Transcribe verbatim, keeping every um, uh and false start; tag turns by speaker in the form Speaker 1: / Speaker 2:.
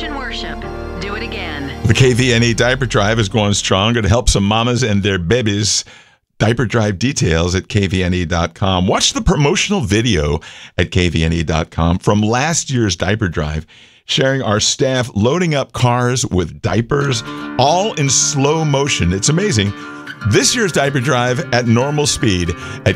Speaker 1: Christian worship. Do it again.
Speaker 2: The K V N E Diaper Drive is going strong to help some mamas and their babies. Diaper Drive details at K V N E dot com. Watch the promotional video at K V N E dot com from last year's Diaper Drive, sharing our staff loading up cars with diapers, all in slow motion. It's amazing. This year's Diaper Drive at normal speed at